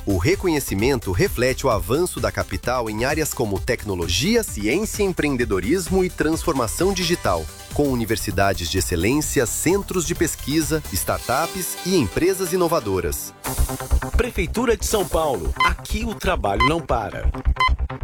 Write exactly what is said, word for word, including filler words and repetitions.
O reconhecimento reflete o avanço da capital em áreas como tecnologia, ciência, empreendedorismo e transformação digital, com universidades de excelência, centros de pesquisa, startups e empresas inovadoras. Prefeitura de São Paulo. Aqui o trabalho não para.